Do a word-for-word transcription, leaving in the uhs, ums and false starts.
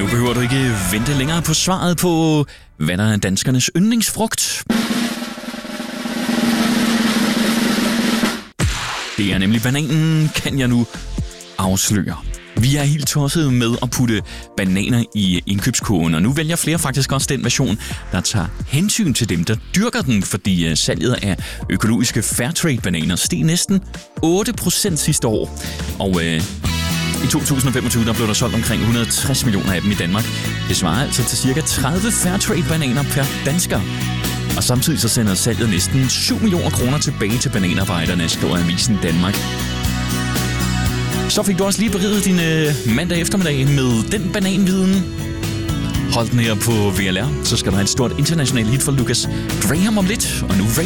behøver du ikke vente længere på svaret på, hvad der er danskernes yndlingsfrugt. Det er nemlig bananen, kan jeg nu afsløre. Vi er helt tosset med at putte bananer i indkøbskurven, og nu vælger flere faktisk også den version, der tager hensyn til dem, der dyrker den, fordi salget af økologiske Fairtrade-bananer steg næsten otte procent sidste år. Og øh, i to tusind og femogtyve der blev der solgt omkring et hundrede og tres millioner af dem i Danmark. Det svarer altså til cirka tredive Fairtrade-bananer per dansker. Og samtidig så sender salget næsten syv millioner kroner tilbage til bananarbejderne, skriver Avisen Danmark. Så fik du også lige beriget din øh, mandag eftermiddag med den bananviden. Hold den her på V L R, så skal der have et stort internationalt hit for Lucas Graham om lidt. Og nu